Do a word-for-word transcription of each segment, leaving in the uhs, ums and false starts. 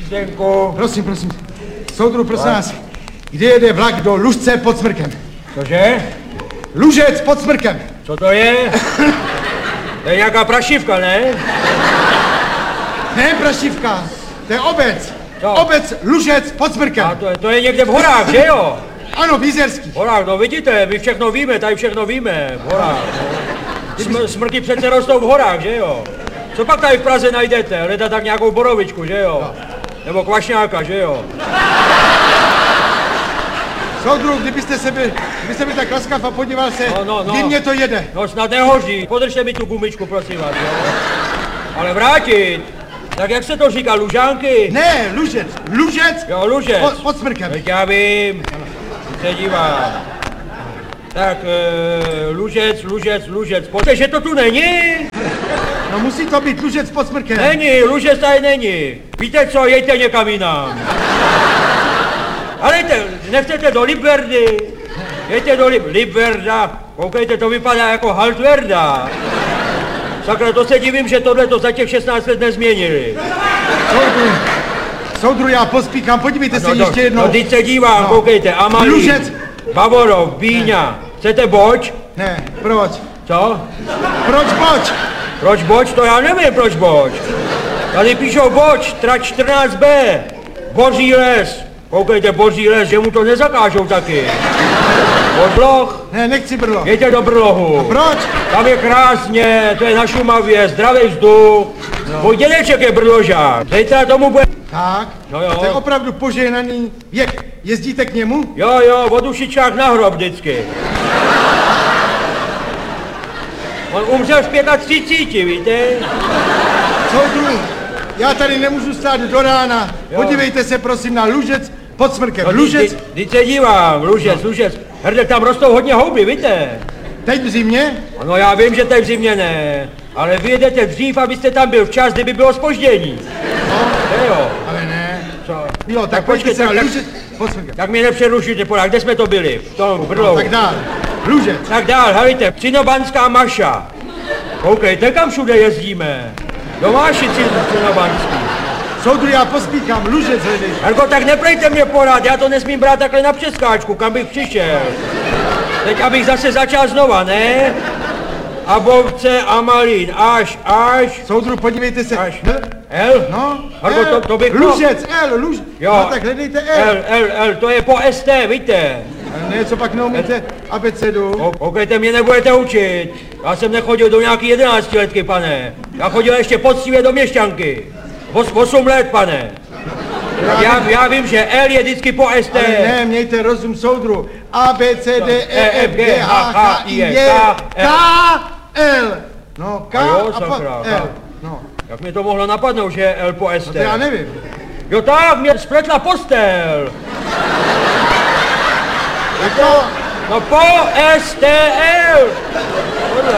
Zdenku. Prosím, prosím. Soudru, prosím vás, kde jede vlak do Lužce pod Smrkem? Cože? Lužec pod Smrkem. Co to je? To je nějaká prašivka, ne? Ne, prašivka, to je obec. Co? Obec Lužec pod Smrkem. A to, je, to je někde v horách, že jo? Ano, v Jizerských. V horách, no vidíte, my všechno víme, tady všechno víme, v horách. No. Smr- smrky přece rostou v horách, že jo? Co pak tady v Praze najdete? Hledat tak nějakou borovičku, že jo? No. Nebo kvašňáka, že jo? Soudru, kdybyste se byl, kdybyste byl tak laskav a podíval se, no, no, no. kdy mě to jede. No snad nehoří, podržte mi tu gumičku, prosím vás, jo? Ale vrátit, tak jak se to říká, Lužánky? Ne, Lužec, Lužec Jo, Lužec. pod, pod Smrkem. Teď já vím, se dívám. Tak, e, Lužec, Lužec, Lužec, pojďte, že to tu není? No musí to být Lužec pod Smrkem. Není, Lužec tady není. Víte co, jejte někam jinam. Ale jte, nechcete do Liberdy, jejte do Lib- Liberda, koukejte, to vypadá jako Haltverda. Sakra, to se divím, že tohle to za těch šestnáct let nezměnili. Soudru, soudru, já pospíchám, podívejte No, se no, ještě jednou. no, teď se dívám, No. koukejte, Amalí, Lužec. Bavorov, Bíňa, chcete boč? Ne, proč? Co? Proč boč? Proč boč? To já nevím, proč boč. Tady píšou boč, trať čtrnáct bé, Boří les. Koukejte, Boří les, že mu to nezakážou taky. Brloh, Ne, nechci brlo. jděte do Brlohu. Proč? Tam je krásně, to je na Šumavě, zdravý vzduch. No. Můj dědeček je brložák, zítra tomu bude... Tak, No jo. to je opravdu požehnaný věk. Jezdíte k němu? Jo, jo, vodušičák na hrob vždycky. On umřel v třiceti pěti, víte? Soudru, já tady nemůžu stát do rána. Jo. Podívejte se prosím na Lužec pod Smrkem. No, Lužec, Teď se dívám, Lužec, no. Lužec. Hrdek, tam rostou hodně houby, víte? teď v zimě? No já vím, že teď v zimě ne, ale vy jedete dřív, abyste tam byl včas, kdyby bylo zpoždění. No, Je jo. ale ne. Co? Jo, tak, Tak pojďte počkejte, se na tak- Lužec pod Smrkem. Tak mě nepřerušujte, podák, kde jsme to byli? V tom Brlohu. Tak dál. Lužec. Tak dál, helejte, Cinobanská Maša. Koukejte, kam všude jezdíme. Domáši Cinobanský. Soudru, já pospíchám. Lužec hledej. Ergo, tak neprejte mě porad, já to nesmím brát takhle na přeskáčku, kam bych přišel. Teď abych zase začal znova, ne? A Bovce a Malín, až, až, Soudru, podívejte se. až. L? L? No, Ergo, L. to, to bych mohl. Lužec, L, Luž. Jo. No tak hledejte L. L, L, L, to je po S T, víte? Ale ne, co pak neumíte abecedu? Koukejte, mě nebudete učit. Já jsem nechodil do nějaký jedenáctiletky, pane. Já chodil ještě poctivě do měšťanky. Os, osm let, pane. Já, já vím, že L je vždycky po S T. Ale ne, mějte rozum, soudru. A, B, C, D, E, F, G, H, K, I, J, K, L. No, K A jo, a pak sakra, L. K. No, Jak mi to mohlo napadnout, že je L po S T? no to já nevím. Jo tak, mě spletla postel. Je to... No po S T L. Tohle.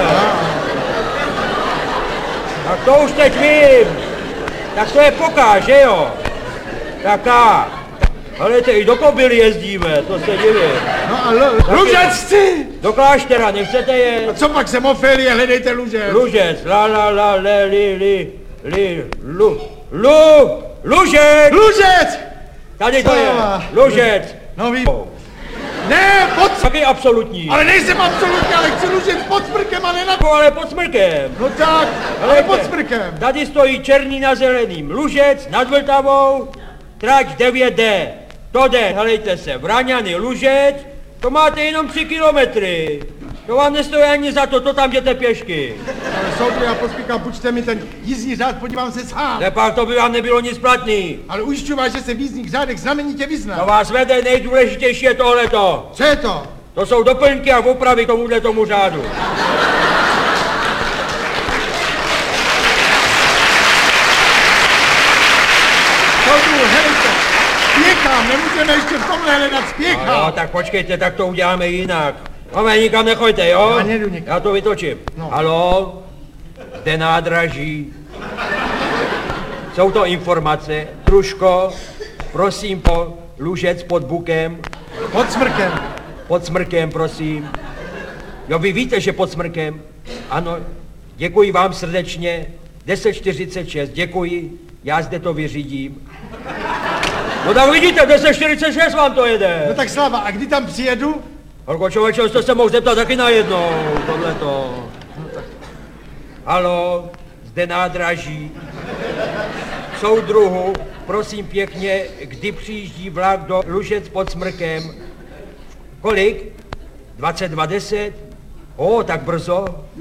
Tak to už teď vím. Tak to je poká, že jo? Taká. Helejte, i do Kobily jezdíme, to se divím. No a L... Lužec chci! Do kláštera, nechcete je? Co pak jsem Ofélie, hledejte Lužec. Lužec, la la la, le, li, li, li, lu, lu, Lužec! Lužec! Tady to je, Co? Lužec. No ví... Ne, pod... Taky absolutní. Ale nejsem absolutně, ale chci Lužec pod Smrkem, ale na... Jako, ale pod Smrkem. No tak, ale Helejte, pod Smrkem. Tady stojí černý na zeleným. Lužec nad Vltavou, trať devět D. To jde, helejte se, Vraňany, Lužec, to máte jenom tři kilometry. To vám nestojí ani za to, to tam jděte pěšky. Ale soudru, já pospíchám, počte mi ten jízdní řád, podívám se sám. Nepak to by vám nebylo nic platný. Ale ujišťuji vás, že se v jízdních řádech znamenitě To vyznám. vás vede, nejdůležitější je tohleto. Co je to? To jsou doplňky a opravy k tomuhle tomu řádu. Soudru, helejte, spěchám, nemůžeme ještě v tomhle hledat, No spěchám. jo, tak počkejte, tak to uděláme jinak. Máme, nikam nechoďte, jo? Já nejdu nikam. Já to vytočím. No. Haló? Zde nádraží. Jsou to informace. Truško, prosím po Lužec pod Bukem. Pod Smrkem. Pod Smrkem, prosím. Jo, vy víte, že pod Smrkem? Ano, děkuji vám srdečně. deset čtyřicet šest, děkuji. Já zde to vyřídím. No tak vidíte, deset čtyřicet šest vám to jede. No tak Slava, a kdy tam přijedu? Holko člověče, jste se mohl zeptat taky najednou, tohleto. No tak. Halo, zde nádraží. Soudruhu, prosím pěkně, kdy přijíždí vlak do Lužec pod Smrkem? Kolik? dvacet dva deset? O, tak brzo.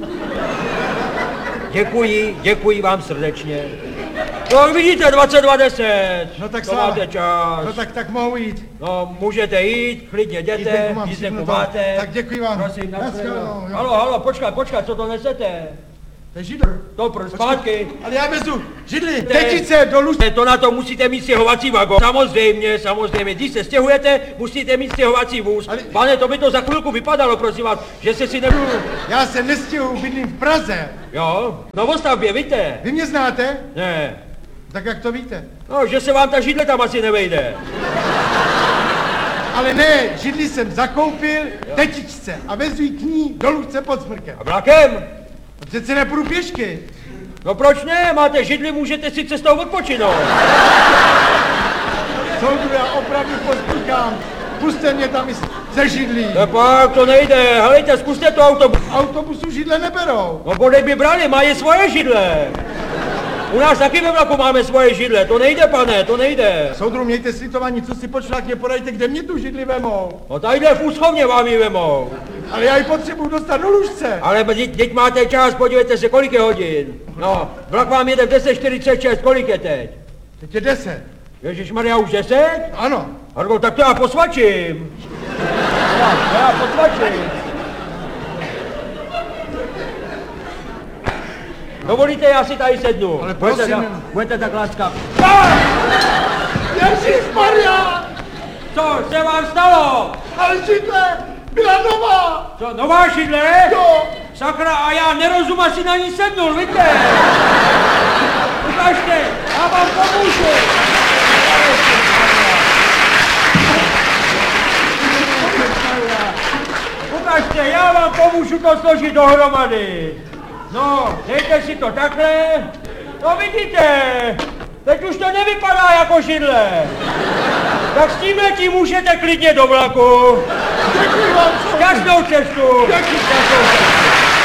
Děkuji, děkuji vám srdečně. No vidíte, dvacet dva deset. No tak to Slava, máte čas. no tak, tak mohu jít. No, můžete jít, klidně jděte, mám jízdenku všimnuto. máte. Tak děkuji vám. Prosím, Naschledanou, nashledanou. jo. Halo, halo, počkat, počkat, co to nesete? To je židl. To pr, zpátky. Ale já vezu židli, Te- tetice do Luž... To na to musíte mít stěhovací vagon. Samozřejmě, samozřejmě. Když se stěhujete, musíte mít stěhovací vůz. Ale- Pane, to by to za chvilku vypadalo, prosím vás, že se si nebudu... Já se nestěhuju, bydlím v Praze. Jo, novostavbě, víte? Vy mě znáte? Ne. Tak jak to víte? No, že se vám ta židle tam asi nevejde. Ale ne, židli jsem zakoupil tetičce a vezu ji k ní do Lužce pod Smrkem. A vlakem? Přece nepůjdu pěšky. No proč ne? Máte židli, můžete si cestou odpočinout. Soudru, já opravdu pospíchám. Puste mě tam i ze židlí. No pak to nejde, helejte, zkuste to autobus. Autobusu židle neberou. No bodej by brali, mají svoje židle. U nás taky ve vlaku máme svoje židle, to nejde, pane, to nejde. Soudru, mějte slitování, co si počlákně podajte, kde mě tu židli vemou. No tadyhle v úschovně vám ji vemou. Ale já ji potřebuju dostat do Lužce. Ale teď, teď máte čas, podívejte se, kolik je hodin. No, vlak vám jede v deset čtyřicet šest, kolik je teď? Teď je deset. Ježišmarja, už deset? Ano. Argo, tak to já posvačím. Já, to já posvačím. Dovolíte, já si tady sednu. Ale budete, prosím. tak, budete tak láskav. Ježišmarja! Co se vám stalo? Ale židle byla nová. Co, nová židle? Jo. Sakra, a já nerozum asi na ní sednul, víte? Ukažte, já vám pomůžu. Ukažte, já vám pomůžu to složit dohromady. No, dejte si to takhle. No vidíte, teď už to nevypadá jako židle. Tak s tímhletím můžete klidně do vlaku. Děkuji vám, Šťastnou cestu. Děkuji.